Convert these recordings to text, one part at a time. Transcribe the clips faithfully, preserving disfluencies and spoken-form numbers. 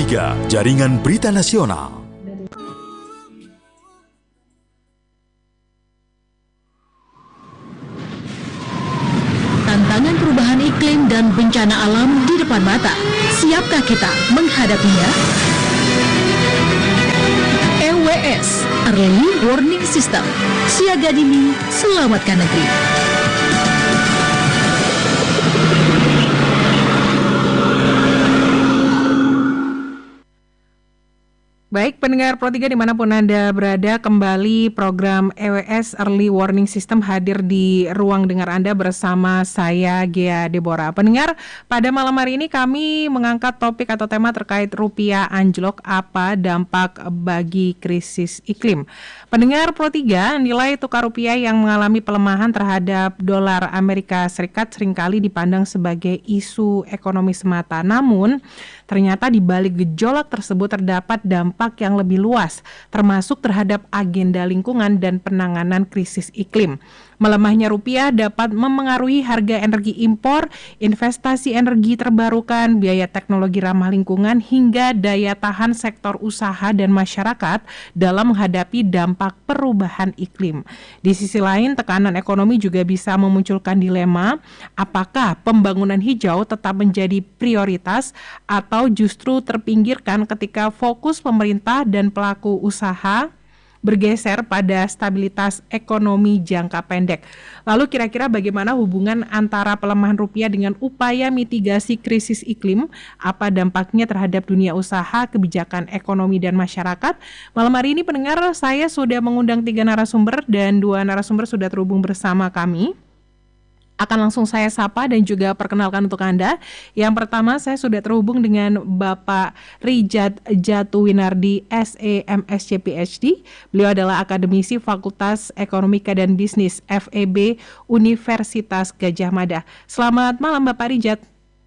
tiga, Jaringan Berita Nasional. Tantangan perubahan iklim dan bencana alam di depan mata. Siapkah kita menghadapinya? E W S, Early Warning System. Siaga dini, selamatkan negeri. Baik, pendengar Pro tiga dimanapun Anda berada, kembali program E W S Early Warning System hadir di ruang dengar Anda bersama saya, Ghea Deborah. Pendengar, pada malam hari ini kami mengangkat topik atau tema terkait rupiah anjlok, apa dampak bagi krisis iklim. Pendengar Pro tiga, nilai tukar rupiah yang mengalami pelemahan terhadap dolar Amerika Serikat seringkali dipandang sebagai isu ekonomi semata. Namun, ternyata di balik gejolak tersebut terdapat dampak yang lebih luas, termasuk terhadap agenda lingkungan dan penanganan krisis iklim. Melemahnya rupiah dapat memengaruhi harga energi impor, investasi energi terbarukan, biaya teknologi ramah lingkungan, hingga daya tahan sektor usaha dan masyarakat dalam menghadapi dampak perubahan iklim. Di sisi lain, tekanan ekonomi juga bisa memunculkan dilema, apakah pembangunan hijau tetap menjadi prioritas atau justru terpinggirkan ketika fokus pemerintah dan pelaku usaha bergeser pada stabilitas ekonomi jangka pendek. Lalu kira-kira bagaimana hubungan antara pelemahan rupiah dengan upaya mitigasi krisis iklim? Apa dampaknya terhadap dunia usaha, kebijakan ekonomi dan masyarakat? Malam hari ini pendengar, saya sudah mengundang tiga narasumber dan dua narasumber sudah terhubung bersama kami. Akan langsung saya sapa dan juga perkenalkan untuk Anda. Yang pertama, saya sudah terhubung dengan Bapak Rijat Jatuwinardi, S E M Sc P H D. Beliau adalah akademisi Fakultas Ekonomika dan Bisnis F E B Universitas Gadjah Mada. Selamat malam Bapak Rijat.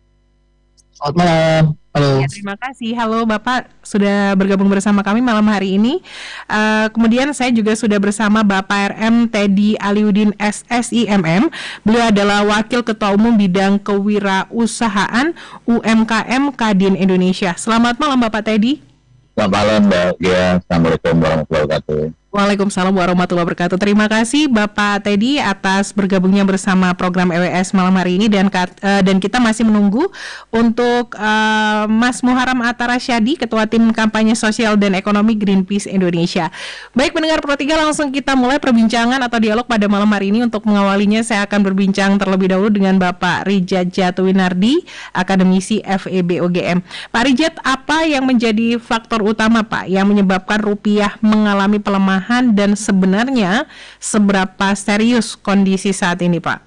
Selamat malam. Halo. Ya, terima kasih. Halo Bapak, sudah bergabung bersama kami malam hari ini. Uh, kemudian saya juga sudah bersama Bapak R M Teddy Aliuddin S Si M M. Beliau adalah Wakil Ketua Umum Bidang Kewirausahaan U M K M Kadin Indonesia. Selamat malam Bapak Teddy. Selamat malam Mbak Ghea. Assalamualaikum warahmatullahi wabarakatuh. Waalaikumsalam warahmatullahi wabarakatuh. Terima kasih Bapak Teddy atas bergabungnya bersama program E W S malam hari ini, dan uh, dan kita masih menunggu untuk uh, Mas Muharram Atarasyadi, Ketua Tim Kampanye Sosial dan Ekonomi Greenpeace Indonesia. Baik pendengar Pro tiga, langsung kita mulai perbincangan atau dialog pada malam hari ini. Untuk mengawalinya saya akan berbincang terlebih dahulu dengan Bapak Rijat Jatuwinardi, akademisi F E B U G M. Pak Rijat, apa yang menjadi faktor utama Pak yang menyebabkan rupiah mengalami pelemahan, dan sebenarnya seberapa serius kondisi saat ini, Pak?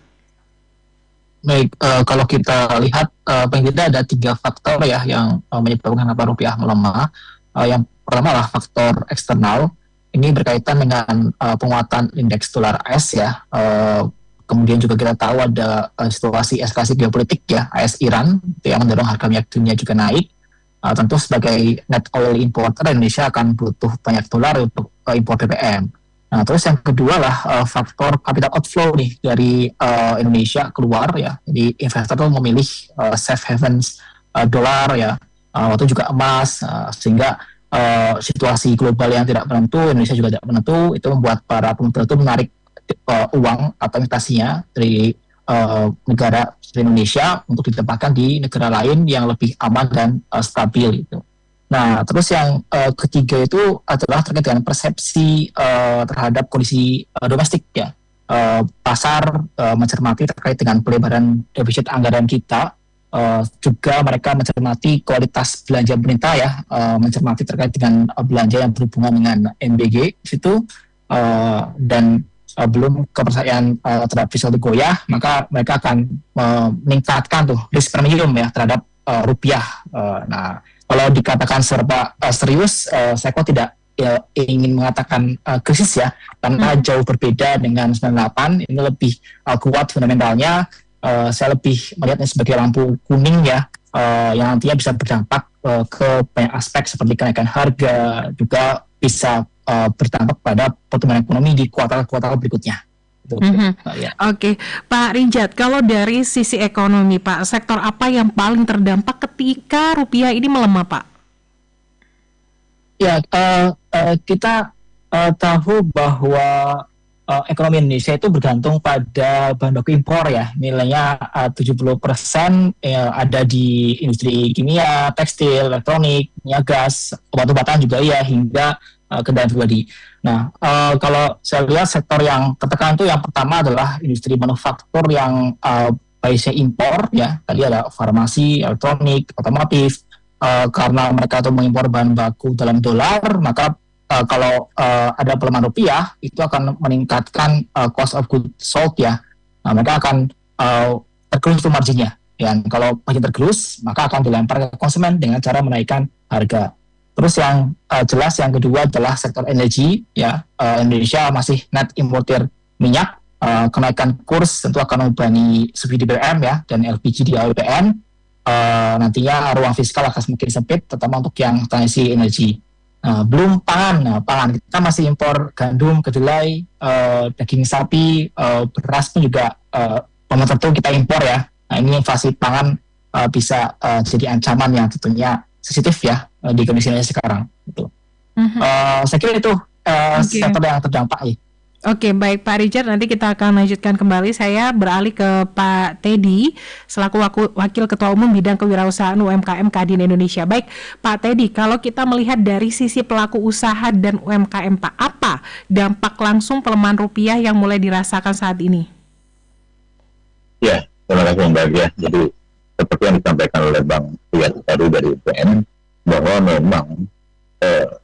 Baik, uh, kalau kita lihat uh, paling tidak ada tiga faktor ya yang uh, menyebabkan kenapa rupiah melemah. Uh, yang pertama adalah faktor eksternal. Ini berkaitan dengan uh, penguatan indeks dolar A S ya. Uh, kemudian juga kita tahu ada uh, situasi eskalasi geopolitik ya, A S Iran yang mendorong harga minyak dunia juga naik. Uh, tentu sebagai net oil importer, Indonesia akan butuh banyak dolar untuk uh, impor B B M. Nah, terus yang kedua lah uh, faktor capital outflow nih dari uh, Indonesia keluar ya. Jadi investor tuh memilih uh, safe havens uh, dolar ya, uh, waktu juga emas, uh, sehingga uh, situasi global yang tidak menentu, Indonesia juga tidak menentu, itu membuat para pemodal itu menarik uh, uang atau investasinya dari uh, negara Indonesia untuk ditempatkan di negara lain yang lebih aman dan uh, stabil gitu. Nah, terus yang uh, ketiga itu adalah terkait dengan persepsi uh, terhadap kondisi uh, domestik ya. Uh, pasar uh, mencermati terkait dengan pelebaran defisit anggaran kita, uh, juga mereka mencermati kualitas belanja pemerintah ya, uh, mencermati terkait dengan uh, belanja yang berhubungan dengan M B G di situ, uh, dan Uh, belum kepercayaan uh, terhadap fiskal goyah, maka mereka akan uh, meningkatkan tuh risk premium ya terhadap uh, rupiah. Uh, nah, kalau dikatakan seberapa uh, serius, uh, saya kok tidak uh, ingin mengatakan uh, krisis ya, karena hmm. jauh berbeda dengan sembilan puluh delapan. Ini lebih uh, kuat fundamentalnya. Uh, saya lebih melihatnya sebagai lampu kuning ya, uh, yang nantinya bisa berdampak uh, ke banyak aspek seperti kenaikan harga, juga bisa Uh, berdampak pada pertumbuhan ekonomi di kuartal-kuartal berikutnya. Mm-hmm. Uh, ya. Oke, okay. Pak Rijat, kalau dari sisi ekonomi, Pak, sektor apa yang paling terdampak ketika rupiah ini melemah, Pak? Ya, uh, uh, kita uh, tahu bahwa uh, ekonomi Indonesia itu bergantung pada bahan baku impor ya. Nilainya uh, tujuh puluh persen ya, ada di industri kimia, tekstil, elektronik, minyak gas, obat-obatan juga ya, hingga uh, kendaraan pribadi. Nah, uh, kalau saya lihat sektor yang tertekan itu yang pertama adalah industri manufaktur yang uh, base impor ya. Tadi ada farmasi, elektronik, otomotif. Uh, karena mereka itu mengimpor bahan baku dalam dolar, maka uh, kalau uh, ada pelemahan rupiah itu akan meningkatkan uh, cost of goods sold ya. Nah, mereka akan uh, tergerus tuh marginnya. Ya, kalau margin tergerus, maka akan dilempar ke konsumen dengan cara menaikkan harga. Terus yang uh, jelas yang kedua adalah sektor energi ya. Uh, Indonesia masih net importer minyak. Uh, kenaikan kurs tentu akan membebani subsidi B B M ya dan L P G di A P N. Uh, nantinya ruang fiskal akan semakin sempit, terutama untuk yang transisi energi. Uh, belum pangan, nah, pangan kita masih impor gandum, kedelai, uh, daging sapi, uh, beras pun juga uh, momen tertentu kita impor ya. Nah, ini inflasi pangan uh, bisa uh, jadi ancaman yang tentunya sensitif ya uh, di kondisi Indonesia sekarang. Gitu. Uh-huh. Uh, saya kira itu uh, okay. sektor yang terdampak ya. Oke, baik Pak Richard, nanti kita akan lanjutkan kembali. Saya beralih ke Pak Teddy, selaku Wakil Ketua Umum Bidang Kewirausahaan U M K M Kadin Indonesia. Baik, Pak Teddy, kalau kita melihat dari sisi pelaku usaha dan U M K M, Pak, apa dampak langsung pelemahan rupiah yang mulai dirasakan saat ini? Ya, terima kasih Mbak ya. Jadi, seperti yang disampaikan oleh Bang Riyad baru dari U P N, bahwa memang eh,